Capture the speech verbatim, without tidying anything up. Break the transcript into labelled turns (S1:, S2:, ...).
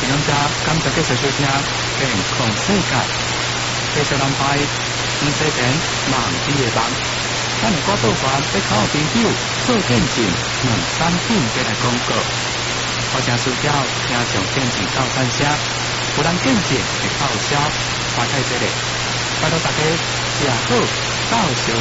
S1: 感谢感谢继续收听健康世界，继续安排黄世田梦之夜梦。咱的广告员要靠朋友做见证，两产品给来广告。好声需要听上见证到三声，有人见证会报销，花太济咧，拜托大家吃好，到小